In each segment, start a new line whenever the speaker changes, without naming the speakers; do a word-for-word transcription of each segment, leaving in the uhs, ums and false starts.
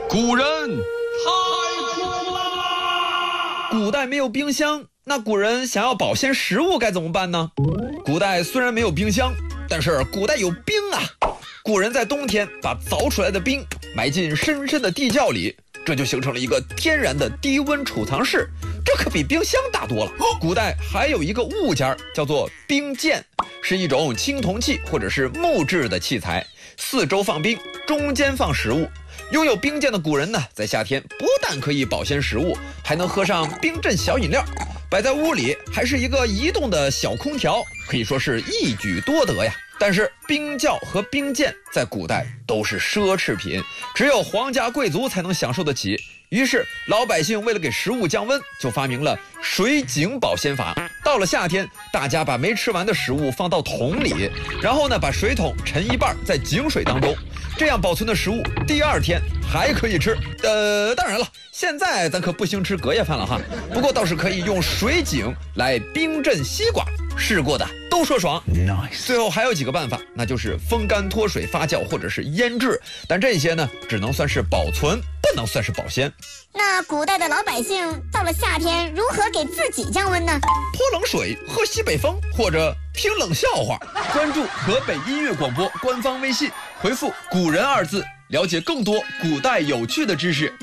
古人
太苦啦！
古代没有冰箱，那古人想要保鲜食物该怎么办呢？古代虽然没有冰箱，但是古代有冰啊。古人在冬天把凿出来的冰埋进深深的地窖里，这就形成了一个天然的低温储藏室，这可比冰箱大多了。古代还有一个物件叫做冰鉴，是一种青铜器或者是木质的器材，四周放冰，中间放食物。拥有冰鉴的古人呢，在夏天不但可以保鲜食物，还能喝上冰镇小饮料，摆在屋里还是一个移动的小空调，可以说是一举多得呀。但是冰窖和冰鉴在古代都是奢侈品，只有皇家贵族才能享受得起。于是老百姓为了给食物降温，就发明了水井保鲜法。到了夏天，大家把没吃完的食物放到桶里，然后呢把水桶沉一半在井水当中，这样保存的食物第二天还可以吃。呃，当然了，现在咱可不兴吃隔夜饭了哈，不过倒是可以用水井来冰镇西瓜，试过的都说爽。
Nice。
最后还有几个办法，那就是风干、脱水、发酵或者是腌制，但这些呢只能算是保存，不能算是保鲜。
那古代的老百姓到了夏天如何给自己降温呢？
泼冷水、喝西北风，或者听冷笑话。关注河北音乐广播官方微信，回复“古人”二字，了解更多古代有趣的知识。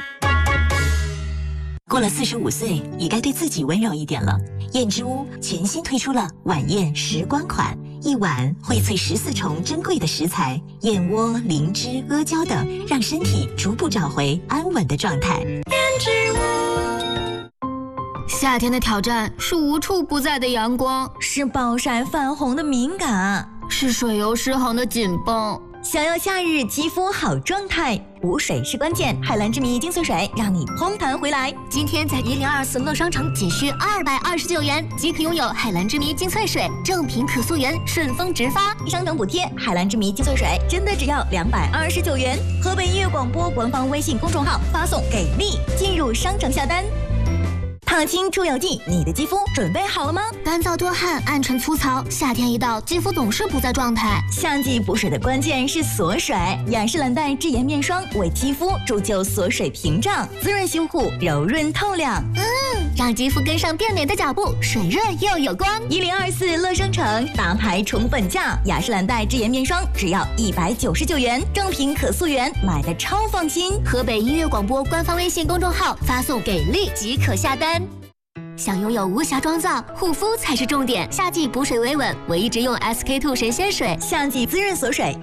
过了四十五岁，也该对自己温柔一点了。燕之屋全新推出了晚宴时光款，一碗荟萃十四重珍贵的食材，燕窝、灵芝、阿胶等，让身体逐步找回安稳的状态。燕之屋。
夏天的挑战是无处不在的阳光，
是暴晒泛红的敏感，
是水油失衡的紧绷。
想要夏日肌肤好状态，补水是关键。海蓝之谜精粹水让你嘭弹回来。
今天在一零二四乐商城仅需二百二十九元即可拥有海蓝之谜精粹水，正品可溯源，顺丰直发，
商城补贴。海蓝之谜精粹水真的只要两百二十九元。河北音乐广播官方微信公众号发送给力进入商城下单。烫青出油剂，你的肌肤准备好了吗？
干燥多汗、暗沉粗糙，夏天一到，肌肤总是不在状态。
夏季补水的关键是锁水，雅诗兰黛智妍面霜为肌肤铸就锁水屏障，滋润修护，柔润透亮。
嗯，让肌肤跟上变美的脚步，水润又有光。
一零二四乐商城大牌宠本价，雅诗兰黛智妍面霜只要一百九十九元，正品可溯源，买的超放心。
河北音乐广播官方微信公众号发送给力即可下单。想拥有无瑕妆造，护肤才是重点。夏季补水维稳，我一直用 S K two 神仙水，
夏季滋润锁水。